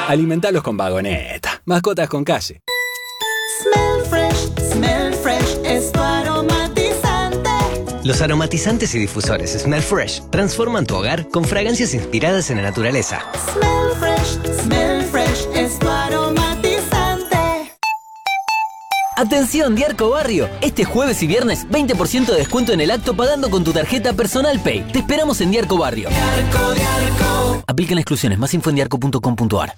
Alimentalos con Vagoneta. Mascotas con calle. Smell Fresh es tu aromatizante. Los aromatizantes y difusores Smell Fresh transforman tu hogar con fragancias inspiradas en la naturaleza. Smell Fresh es tu aromatizante. Atención, Diarco Barrio. Este jueves y viernes, 20% de descuento en el acto pagando con tu tarjeta Personal Pay. Te esperamos en Diarco Barrio. Diarco. Aplican exclusiones. Más info en diarco.com.ar.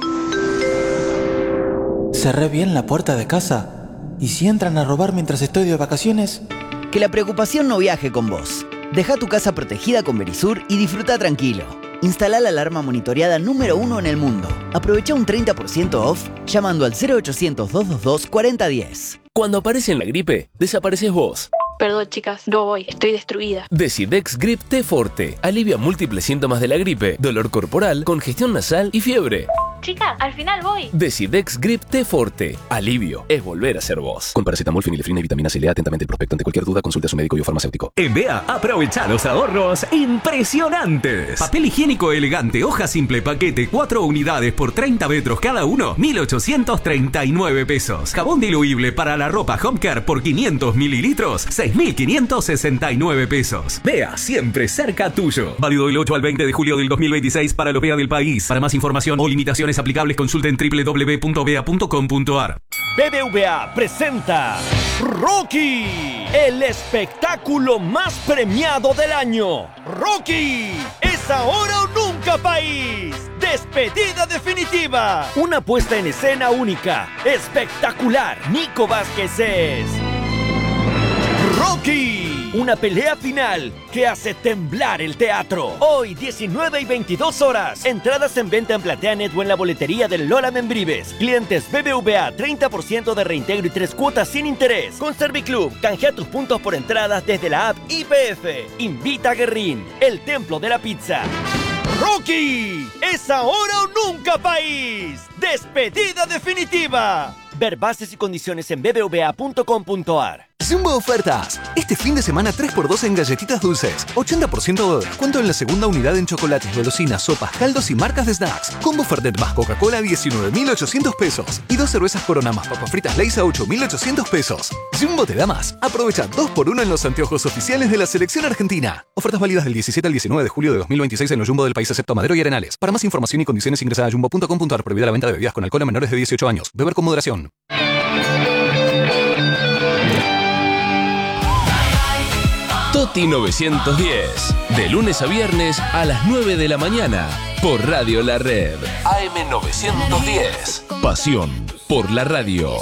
¿Cerré bien la puerta de casa? ¿Y si entran a robar mientras estoy de vacaciones? Que la preocupación no viaje con vos. Deja tu casa protegida con Verisur y disfruta tranquilo. Instala la alarma monitoreada número 1 en el mundo. Aprovecha un 30% off llamando al 0800-222-4010. Cuando aparece en la gripe, desapareces vos. Perdón, chicas, no voy, estoy destruida. Decidex Grip T Forte alivia múltiples síntomas de la gripe, dolor corporal, congestión nasal y fiebre. Chicas, al final voy. Decidex Grip T Forte. Alivio es volver a ser vos. Con paracetamol, fenilefrina y vitamina C. Lea atentamente el prospecto. Ante cualquier duda, consulte a su médico y o farmacéutico. En BEA, aprovecha los ahorros impresionantes. Papel higiénico elegante, hoja simple, paquete, 4 unidades por 30 metros cada uno, 1.839 pesos. Jabón diluible para la ropa Home Care por 500 mililitros, 6.569 pesos. BEA, siempre cerca tuyo. Válido del 8 al 20 de julio del 2026 para los BEA del país. Para más información o limitaciones aplicables, consulten www.bea.com.ar. BBVA presenta Rocky, el espectáculo más premiado del año. Rocky, es ahora o nunca, país. Despedida definitiva. Una puesta en escena única, espectacular. Nico Vázquez es Rocky, una pelea final que hace temblar el teatro. Hoy, 19 y 22 horas. Entradas en venta en PlateaNet o en la boletería del Lola Membrives. Clientes BBVA, 30% de reintegro y 3 cuotas sin interés. Con Serviclub, canjea tus puntos por entradas desde la app IPF. Invita a Guerrín, el templo de la pizza. Rocky, es ahora o nunca, país. Despedida definitiva. Ver bases y condiciones en bbva.com.ar. Jumbo Ofertas. Este fin de semana 3x2 en galletitas dulces. 80% de descuento en la segunda unidad en chocolates, golosinas, sopas, caldos y marcas de snacks. Combo Fernet más Coca-Cola 19.800 pesos. Y 2 cervezas Corona más papas fritas Lay's a 8.800 pesos. Jumbo te da más. Aprovecha 2x1 en los anteojos oficiales de la selección argentina. Ofertas válidas del 17 al 19 de julio de 2026 en los Jumbo del país excepto Madero y Arenales. Para más información y condiciones ingresa a jumbo.com.ar. Prohibida la venta de bebidas con alcohol a menores de 18 años. Beber con moderación. Toti 910. De lunes a viernes a las 9 de la mañana. Por Radio La Red. AM 910. Pasión por la radio.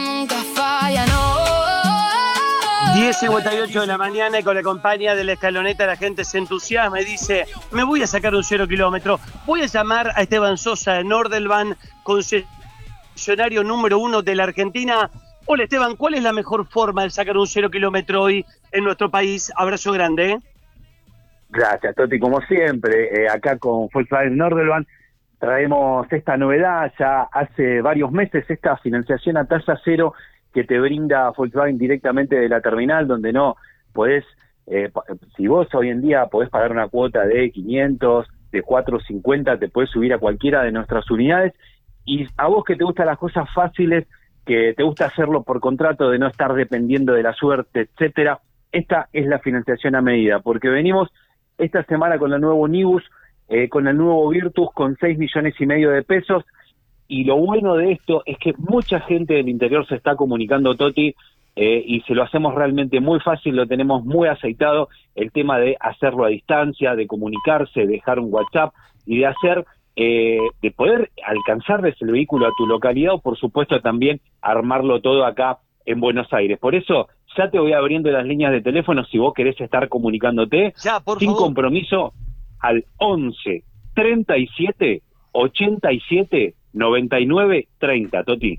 10:58 de la mañana y con la compañía de la escaloneta la gente se entusiasma y dice: me voy a sacar un 0 kilómetro. Voy a llamar a Esteban Sosa de Nordelban, concesionario número 1 de la Argentina. Hola Esteban, ¿cuál es la mejor forma de sacar un 0 kilómetro hoy en nuestro país? Abrazo grande. Gracias, Toti, como siempre, acá con Volkswagen Nordelban traemos esta novedad. Ya hace varios meses esta financiación a tasa cero que te brinda Volkswagen directamente de la terminal, donde no podés, si vos hoy en día podés pagar una cuota de 500, de 450, te podés subir a cualquiera de nuestras unidades, y a vos que te gustan las cosas fáciles, que te gusta hacerlo por contrato, de no estar dependiendo de la suerte, etcétera, esta es la financiación a medida, porque venimos esta semana con el nuevo Nibus, con el nuevo Virtus, con 6,5 millones de pesos, y lo bueno de esto es que mucha gente del interior se está comunicando, Toti, y se lo hacemos realmente muy fácil, lo tenemos muy aceitado, el tema de hacerlo a distancia, de comunicarse, de dejar un WhatsApp, y de hacer... de poder alcanzarles el vehículo a tu localidad, o por supuesto también armarlo todo acá en Buenos Aires. Por eso ya te voy abriendo las líneas de teléfono si vos querés estar comunicándote ya, sin favor. Compromiso al 11 37 87 99 30, Toti.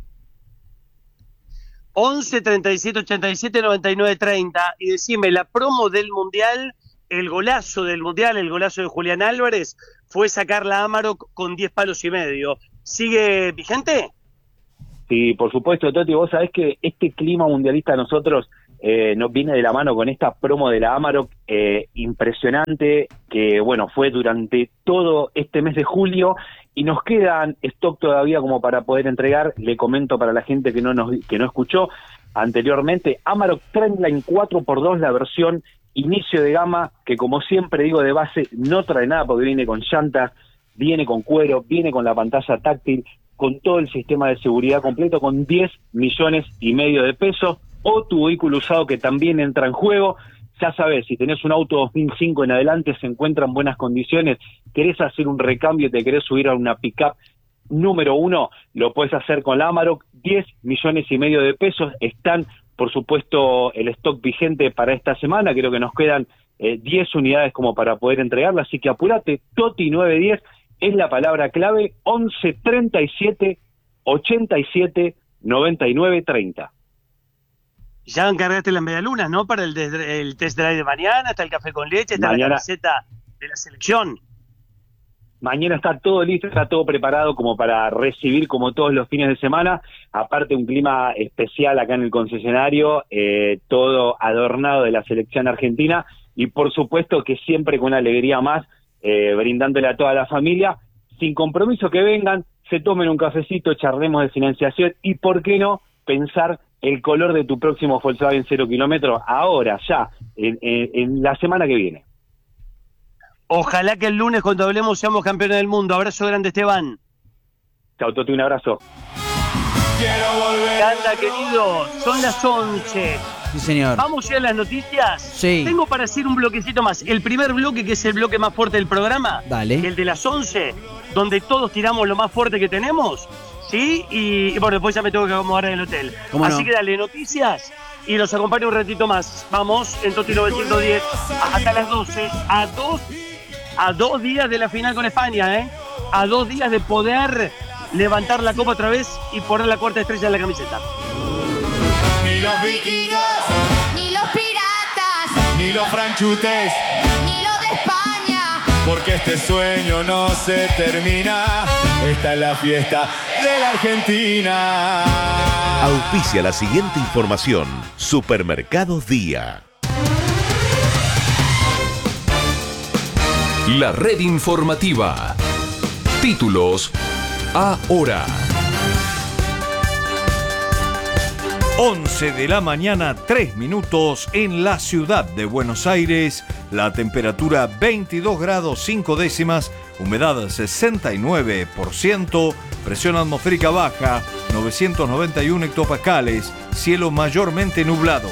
11 37 87 99 30 y decime, la promo del Mundial, el golazo del Mundial, el golazo de Julián Álvarez fue sacar la Amarok con 10 palos y medio. ¿Sigue vigente? Sí, por supuesto, Toti, vos sabés que este clima mundialista a nosotros nos viene de la mano con esta promo de la Amarok impresionante, que bueno, fue durante todo este mes de julio, y nos quedan stock todavía como para poder entregar. Le comento para la gente que no escuchó anteriormente, Amarok Trendline 4x2, la versión inicio de gama, que como siempre digo de base no trae nada porque viene con llantas, viene con cuero, viene con la pantalla táctil, con todo el sistema de seguridad completo, con 10 millones y medio de pesos, o tu vehículo usado que también entra en juego. Ya sabes, si tenés un auto 2005 en adelante, se encuentra en buenas condiciones, querés hacer un recambio, te querés subir a una pick-up número 1, lo puedes hacer con la Amarok, 10 millones y medio de pesos, están, por supuesto, el stock vigente para esta semana, creo que nos quedan 10 unidades como para poder entregarla, así que apurate, Toti 910 es la palabra clave, 11 37 87 99 30. Ya encargaste las medialunas, ¿no? Para el test drive de mañana, está el café con leche, está la camiseta de la selección. Mañana está todo listo, está todo preparado como para recibir como todos los fines de semana. Aparte un clima especial acá en el concesionario, todo adornado de la selección argentina y por supuesto que siempre con una alegría más, brindándole a toda la familia. Sin compromiso que vengan, se tomen un cafecito, charlemos de financiación y por qué no pensar el color de tu próximo Volkswagen 0 kilómetros ahora, ya, en la semana que viene. Ojalá que el lunes cuando hablemos seamos campeones del mundo. Abrazo grande, Esteban. Chau, Toti, un abrazo. Anda, querido, son las 11. Sí, señor. ¿Vamos ya a las noticias? Sí. Tengo para hacer un bloquecito más. El primer bloque, que es el bloque más fuerte del programa. Dale. El de las 11, donde todos tiramos lo más fuerte que tenemos. ¿Sí? Y bueno, después ya me tengo que acomodar en el hotel. Así que dale, noticias. Y los acompaño un ratito más. Vamos, en Toti 910, hasta las 12. A dos días de la final con España, ¿eh? A 2 días de poder levantar la copa otra vez y poner la cuarta estrella en la camiseta. Ni los vikingos, ni los piratas, ni los franchutes, ni los de España, porque este sueño no se termina. Esta es la fiesta de la Argentina. Auspicia la siguiente información. Supermercados Día. La red informativa. Títulos ahora. 11 de la mañana, 3 minutos en la ciudad de Buenos Aires. La temperatura 22 grados 5 décimas, humedad 69%, presión atmosférica baja, 991 hectopascales, cielo mayormente nublado.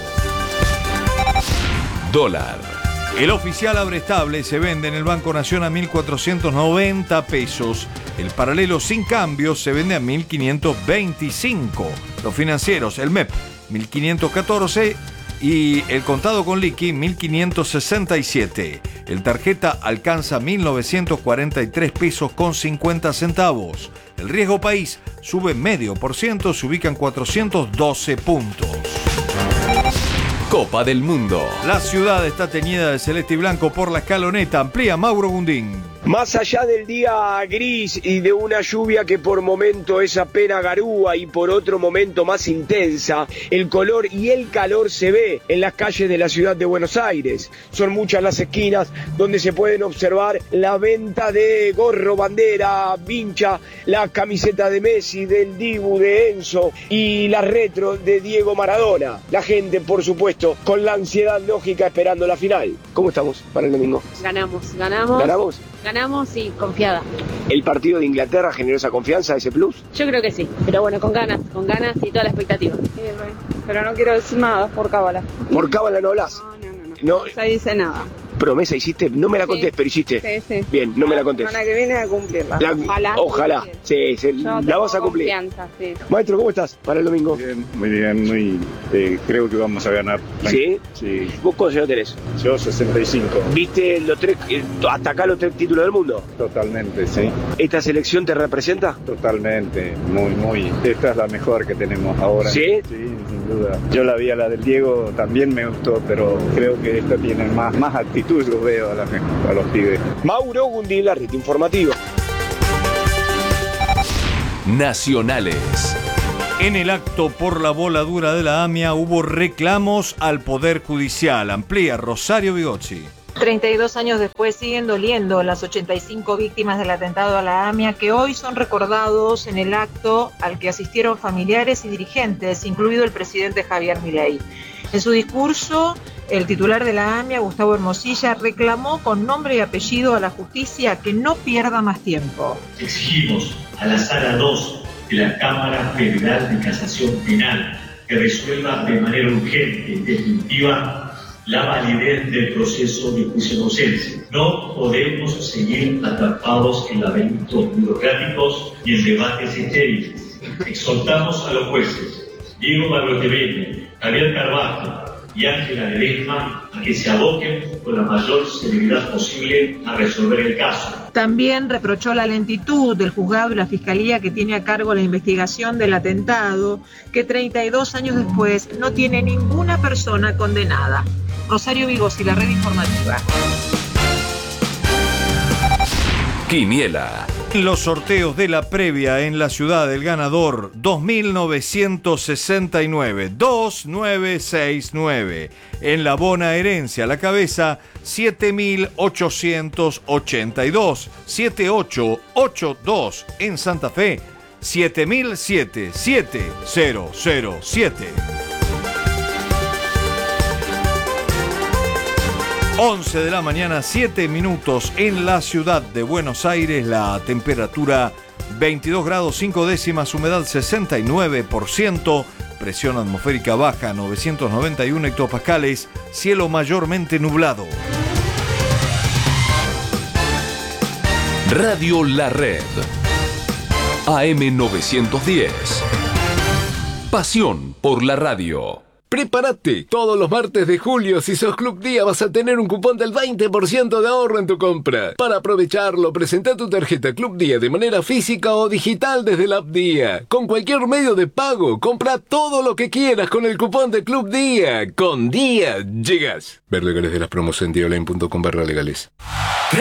Dólar. El oficial abrestable se vende en el Banco Nación a 1.490 pesos. El paralelo sin cambio se vende a 1.525. Los financieros, el MEP, 1.514 y el contado con liqui, 1.567. El tarjeta alcanza 1.943 pesos con 50 centavos. El riesgo país sube 0,5%, se ubica en 412 puntos. Copa del Mundo. La ciudad está teñida de celeste y blanco por la escaloneta. Amplía Mauro Gundín. Más allá del día gris y de una lluvia que por momento es apenas garúa y por otro momento más intensa, el color y el calor se ve en las calles de la ciudad de Buenos Aires. Son muchas las esquinas donde se pueden observar la venta de gorro, bandera, vincha, la camiseta de Messi, del Dibu, de Enzo y la retro de Diego Maradona. La gente, por supuesto, con la ansiedad lógica esperando la final. ¿Cómo estamos para el domingo? Ganamos. ¿Ganamos? Ganamos y confiada. ¿El partido de Inglaterra generó esa confianza, ese plus? Yo creo que sí, pero bueno, con ganas y toda la expectativa. Sí, pero no quiero decir nada por cábala. ¿Por cábala no hablas? No se dice nada. ¿Promesa hiciste? No me la contés, pero hiciste. Sí. Bien, no me la contés. La semana que viene a cumplirla. Ojalá. Sí, la vas a cumplir. Sí. Maestro, ¿cómo estás para el domingo? Muy bien. Creo que vamos a ganar. ¿Sí? Sí. ¿Vos cuántos años tenés? Yo 65. ¿Viste hasta acá los 3 títulos del mundo? Totalmente, sí. ¿Esta selección te representa? Totalmente, muy. Esta es la mejor que tenemos ahora. ¿Sí? Sí, sin duda. Yo la vi a la del Diego, también me gustó, pero creo que esta tiene más actitud, los veo a los pibes. Mauro Gundín, la red informativa. Nacionales. En el acto por la voladura de la AMIA hubo reclamos al Poder Judicial. Amplía Rosario Bigozzi. 32 años después siguen doliendo las 85 víctimas del atentado a la AMIA que hoy son recordados en el acto al que asistieron familiares y dirigentes, incluido el presidente Javier Milei. En su discurso, el titular de la AMIA, Gustavo Hermosilla, reclamó con nombre y apellido a la justicia que no pierda más tiempo. Exigimos a la Sala 2 de la Cámara Federal de Casación Penal que resuelva de manera urgente y definitiva la validez del proceso de juicio de ausencia. No podemos seguir atrapados en laberintos burocráticos y en debates estériles. Exhortamos a los jueces Diego Barroteveña, Javier Carvajal y Ángela Ledesma a que se aboquen con la mayor celeridad posible a resolver el caso. También reprochó la lentitud del juzgado y la fiscalía que tiene a cargo la investigación del atentado, que 32 años después no tiene ninguna persona condenada. Rosario Bigozzi, la red informativa. Quiniela. Los sorteos de la previa en la ciudad del ganador 2969, 2969. En la bonaerense a la cabeza 7882, 7882. En Santa Fe 7007, 7007. 11 de la mañana, 7 minutos en la ciudad de Buenos Aires. La temperatura 22 grados 5 décimas, humedad 69%, presión atmosférica baja 991 hectopascales, cielo mayormente nublado. Radio La Red. AM 910. Pasión por la radio. ¡Prepárate! Todos los martes de julio, si sos Club Día, vas a tener un cupón del 20% de ahorro en tu compra. Para aprovecharlo, presenta tu tarjeta Club Día de manera física o digital desde la app Día. Con cualquier medio de pago, compra todo lo que quieras con el cupón de Club Día. Con Día llegas. Ver legales de las promos en diaonline.com/legales.